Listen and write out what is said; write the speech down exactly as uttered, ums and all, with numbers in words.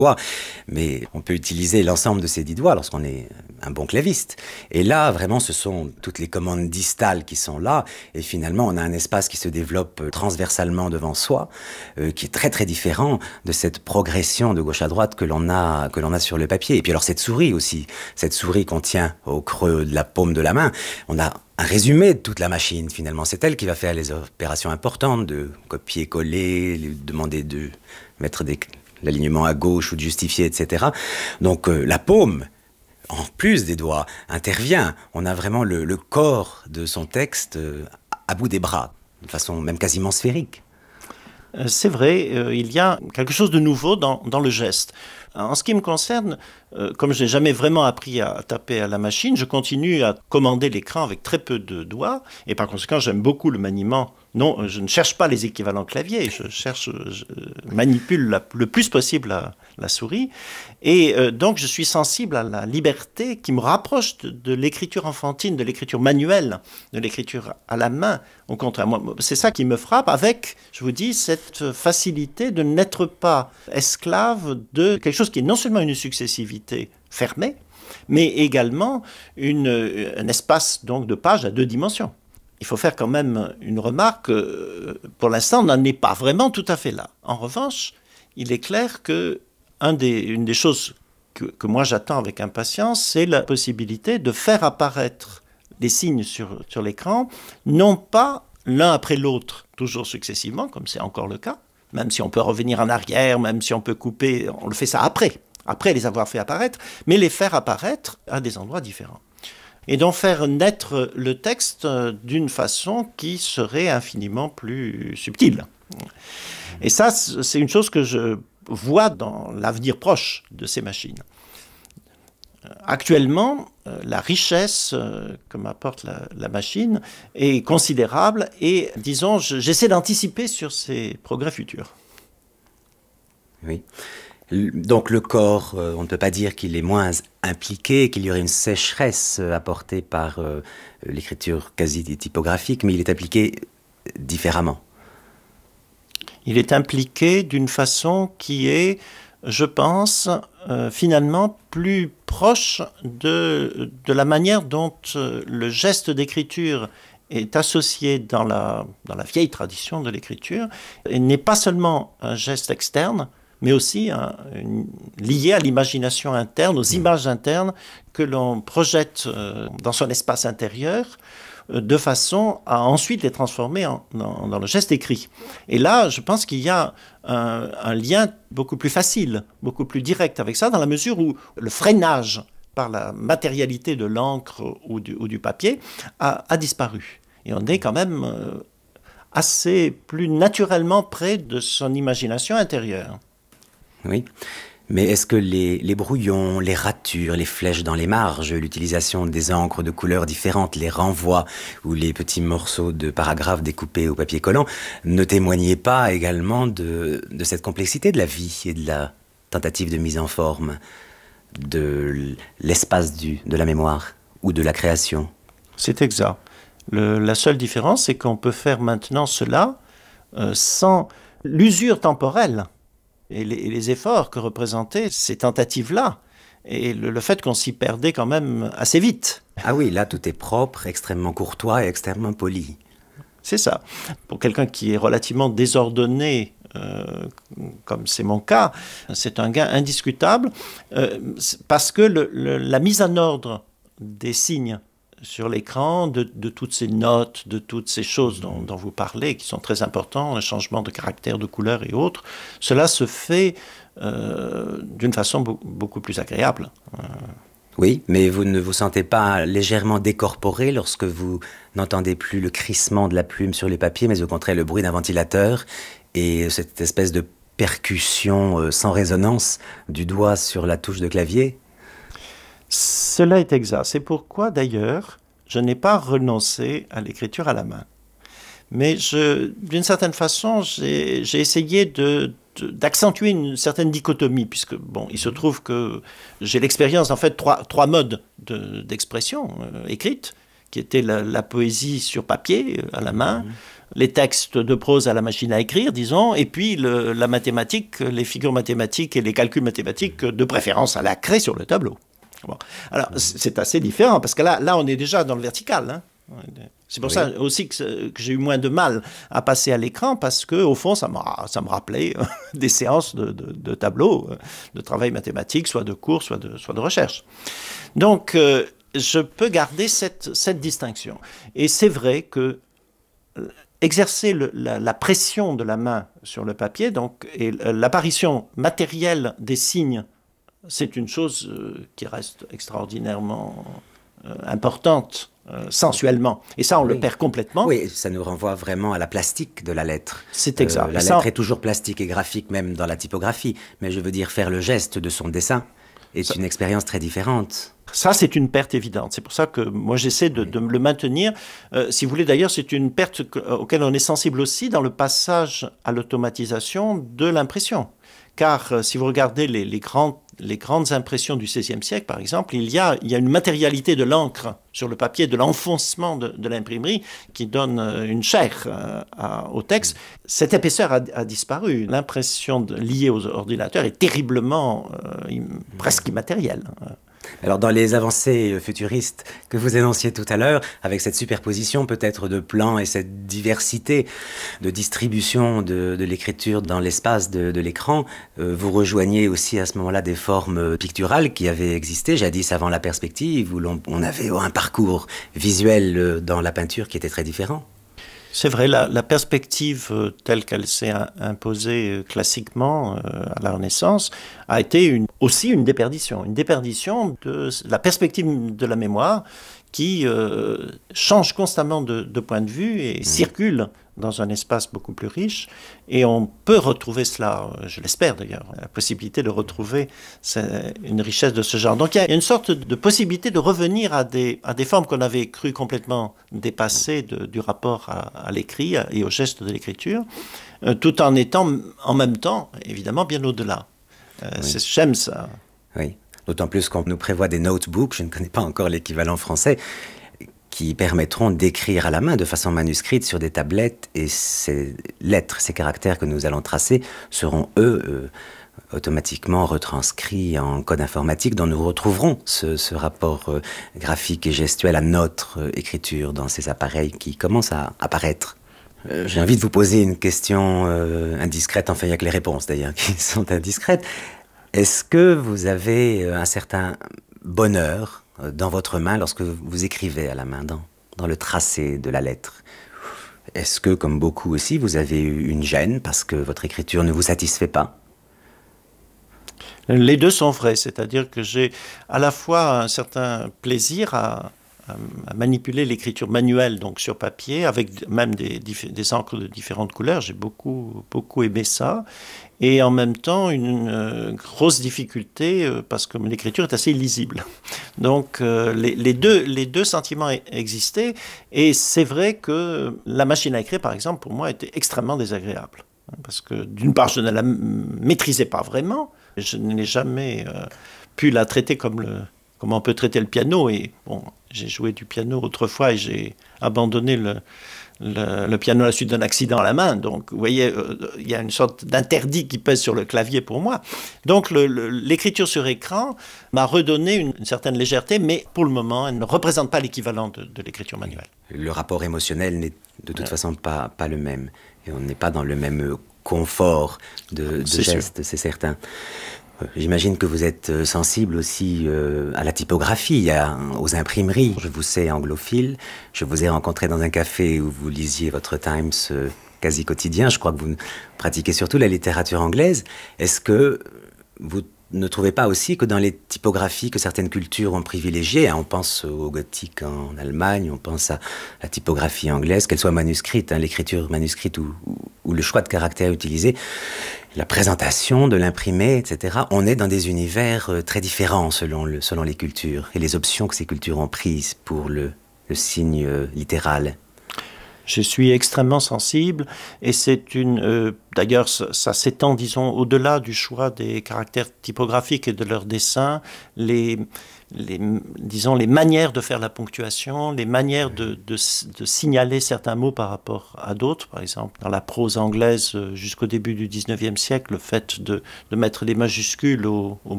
doigts, mais on peut utiliser l'ensemble de ces dix doigts lorsqu'on est un bon claviste. Et là, vraiment, ce sont toutes les commandes distales qui sont là, et finalement, on a un espace qui se développe transversalement devant soi, euh, qui est très très différent de cette progression de gauche à droite que l'on a, que l'on a sur le papier. Et puis alors cette souris aussi, cette souris qu'on tient au creux de la paume de la main, on a un résumé de toute la machine, finalement. C'est elle qui va faire les opérations importantes de copier-coller, demander de mettre des, l'alignement à gauche ou de justifier, et cetera. Donc euh, la paume, en plus des doigts, intervient. On a vraiment le, le corps de son texte euh, à bout des bras, de façon même quasiment sphérique. Euh, c'est vrai, euh, il y a quelque chose de nouveau dans, dans le geste. En ce qui me concerne, euh, comme je n'ai jamais vraiment appris à taper à la machine, je continue à commander l'écran avec très peu de doigts, et par conséquent, j'aime beaucoup le maniement. Non, je ne cherche pas les équivalents clavier, je cherche, je manipule la, le plus possible la, la souris, et euh, donc je suis sensible à la liberté qui me rapproche de, de l'écriture enfantine, de l'écriture manuelle, de l'écriture à la main. Au contraire, moi, c'est ça qui me frappe, avec, je vous dis, cette facilité de n'être pas esclave de quelque chose qui est non seulement une successivité fermée, mais également une, un espace donc, de pages à deux dimensions. Il faut faire quand même une remarque, euh, pour l'instant, on n'en est pas vraiment tout à fait là. En revanche, il est clair que un des, une des choses que, que moi j'attends avec impatience, c'est la possibilité de faire apparaître les signes sur, sur l'écran, non pas l'un après l'autre, toujours successivement, comme c'est encore le cas, même si on peut revenir en arrière, même si on peut couper, on le fait ça après, après les avoir fait apparaître, mais les faire apparaître à des endroits différents. Et donc faire naître le texte d'une façon qui serait infiniment plus subtile. Et ça, c'est une chose que je vois dans l'avenir proche de ces machines. Actuellement, la richesse que m'apporte la, la machine est considérable et, disons, j'essaie d'anticiper sur ces progrès futurs. Oui. Donc le corps, euh, on ne peut pas dire qu'il est moins impliqué, qu'il y aurait une sécheresse apportée par euh, l'écriture quasi typographique, mais il est impliqué différemment. Il est impliqué d'une façon qui est, je pense, euh, finalement plus proche de, de la manière dont euh, le geste d'écriture est associé dans la, dans la vieille tradition de l'écriture, et n'est pas seulement un geste externe, mais aussi un, une, lié à l'imagination interne, aux images internes que l'on projette euh, dans son espace intérieur, euh, de façon à ensuite les transformer en, dans, dans le geste écrit. Et là, je pense qu'il y a un, un lien beaucoup plus facile, beaucoup plus direct avec ça, dans la mesure où le freinage par la matérialité de l'encre ou du, ou du papier a, a disparu. Et on est quand même euh, assez plus naturellement près de son imagination intérieure. Oui, mais est-ce que les, les brouillons, les ratures, les flèches dans les marges, l'utilisation des encres de couleurs différentes, les renvois ou les petits morceaux de paragraphes découpés au papier collant ne témoignaient pas également de, de cette complexité de la vie et de la tentative de mise en forme de l'espace du, de la mémoire ou de la création? C'est exact. Le, la seule différence, c'est qu'on peut faire maintenant cela euh, sans l'usure temporelle. Et les, et les efforts que représentaient ces tentatives-là, et le, le fait qu'on s'y perdait quand même assez vite. Ah oui, là tout est propre, extrêmement courtois et extrêmement poli. C'est ça. Pour quelqu'un qui est relativement désordonné, euh, comme c'est mon cas, c'est un gain indiscutable, euh, parce que le, le, la mise en ordre des signes sur l'écran, de, de toutes ces notes, de toutes ces choses dont, dont vous parlez, qui sont très importantes, le changement de caractère, de couleur et autres, cela se fait euh, d'une façon be- beaucoup plus agréable. Euh... Oui, mais vous ne vous sentez pas légèrement décorporé lorsque vous n'entendez plus le crissement de la plume sur les papiers, mais au contraire le bruit d'un ventilateur et cette espèce de percussion euh, sans résonance du doigt sur la touche de clavier? Cela est exact. C'est pourquoi, d'ailleurs, je n'ai pas renoncé à l'écriture à la main. Mais je, d'une certaine façon, j'ai, j'ai essayé de, de, d'accentuer une certaine dichotomie, puisque, bon, il se trouve que j'ai l'expérience, en fait, trois, trois modes de, d'expression euh, écrite, qui était la, la poésie sur papier, à la main, mmh. les textes de prose à la machine à écrire, disons, et puis le, la mathématique, les figures mathématiques et les calculs mathématiques, de préférence à la craie sur le tableau. Bon. Alors, c'est assez différent, parce que là, là on est déjà dans le vertical. Hein. C'est pour oui. ça aussi que, que j'ai eu moins de mal à passer à l'écran, parce qu'au fond, ça, ça me rappelait des séances de, de, de tableaux, de travail mathématique, soit de cours, soit de, soit de recherche. Donc, euh, je peux garder cette, cette distinction. Et c'est vrai que exercer le, la, la pression de la main sur le papier, donc, et l'apparition matérielle des signes, c'est une chose euh, qui reste extraordinairement euh, importante, euh, sensuellement. Et ça, on oui. le perd complètement. Oui, ça nous renvoie vraiment à la plastique de la lettre. C'est exact. Euh, la ça, lettre est toujours plastique et graphique, même dans la typographie. Mais je veux dire, faire le geste de son dessin est ça, une expérience très différente. Ça, c'est une perte évidente. C'est pour ça que moi, j'essaie de, oui. de le maintenir. Euh, si vous voulez, d'ailleurs, c'est une perte que, auquel on est sensible aussi dans le passage à l'automatisation de l'impression. Car euh, si vous regardez les, les, grands, les grandes impressions du seizième siècle, par exemple, il y a, il y a une matérialité de l'encre sur le papier, de l'enfoncement de, de l'imprimerie qui donne euh, une chair euh, à, au texte. Cette épaisseur a, a disparu. L'impression de, liée aux ordinateurs est terriblement, euh, im, presque immatérielle. Alors dans les avancées futuristes que vous énonciez tout à l'heure, avec cette superposition peut-être de plans et cette diversité de distribution de, de l'écriture dans l'espace de, de l'écran, euh, vous rejoignez aussi à ce moment-là des formes picturales qui avaient existé jadis avant la perspective, où l'on, on avait un parcours visuel dans la peinture qui était très différent. C'est vrai, la, la perspective euh, telle qu'elle s'est imposée euh, classiquement euh, à la Renaissance a été une, aussi une déperdition. Une déperdition de la perspective de la mémoire qui euh, change constamment de, de point de vue et mmh. circule dans un espace beaucoup plus riche. Et on peut retrouver cela, je l'espère d'ailleurs, la possibilité de retrouver une richesse de ce genre. Donc il y a une sorte de possibilité de revenir à des, à des formes qu'on avait cru complètement dépassées de, du rapport à, à l'écrit et au geste de l'écriture, euh, tout en étant en même temps, évidemment, bien au-delà. Euh, oui. J'aime ça. Oui, d'autant plus qu'on nous prévoit des notebooks, je ne connais pas encore l'équivalent français, qui permettront d'écrire à la main de façon manuscrite sur des tablettes, et ces lettres, ces caractères que nous allons tracer seront, eux, euh, automatiquement retranscrits en code informatique dont nous retrouverons ce, ce rapport euh, graphique et gestuel à notre euh, écriture dans ces appareils qui commencent à apparaître. Euh, j'ai envie de vous poser une question euh, indiscrète, enfin il n'y a que les réponses d'ailleurs qui sont indiscrètes. Est-ce que vous avez un certain bonheur dans votre main lorsque vous écrivez à la main, dans, dans le tracé de la lettre? Est-ce que, comme beaucoup aussi, vous avez eu une gêne parce que votre écriture ne vous satisfait pas? Les deux sont vrais, c'est-à-dire que j'ai à la fois un certain plaisir à, à, à manipuler l'écriture manuelle, donc sur papier, avec même des, des encres de différentes couleurs. J'ai beaucoup, beaucoup aimé ça. Et en même temps, une euh, grosse difficulté, euh, parce que l'écriture est assez illisible. Donc, euh, les, les, deux, les deux sentiments existaient. Et c'est vrai que la machine à écrire, par exemple, pour moi, était extrêmement désagréable. Parce que, d'une part, je ne la maîtrisais pas vraiment. Je n'ai jamais euh, pu la traiter comme, le, comme on peut traiter le piano. Et bon, j'ai joué du piano autrefois et j'ai abandonné le... Le, le piano à la suite d'un accident à la main. Donc, vous voyez, euh, il y a une sorte d'interdit qui pèse sur le clavier pour moi. Donc, le, le, l'écriture sur écran m'a redonné une, une certaine légèreté, mais pour le moment, elle ne représente pas l'équivalent de, de l'écriture manuelle. Le rapport émotionnel n'est de toute ouais. façon pas, pas le même. Et on n'est pas dans le même confort de, de c'est geste, sûr. C'est certain. J'imagine que vous êtes sensible aussi euh, à la typographie, à, aux imprimeries. Je vous sais anglophile, je vous ai rencontré dans un café où vous lisiez votre Times euh, quasi quotidien. Je crois que vous pratiquez surtout la littérature anglaise. Est-ce que vous ne trouvez pas aussi que dans les typographies que certaines cultures ont privilégiées, hein, on pense au gothique en Allemagne, on pense à la typographie anglaise, qu'elle soit manuscrite, hein, l'écriture manuscrite ou, ou, ou le choix de caractères utilisé, la présentation de l'imprimé, et cetera. On est dans des univers euh, très différents selon, le, selon les cultures et les options que ces cultures ont prises pour le, le signe euh, littéral. Je suis extrêmement sensible et c'est une... Euh, d'ailleurs, ça, ça s'étend, disons, au-delà du choix des caractères typographiques et de leur dessin, les, les, disons, les manières de faire la ponctuation, les manières de, de, de signaler certains mots par rapport à d'autres. Par exemple, dans la prose anglaise, jusqu'au début du dix-neuvième siècle, le fait de, de mettre les majuscules au, au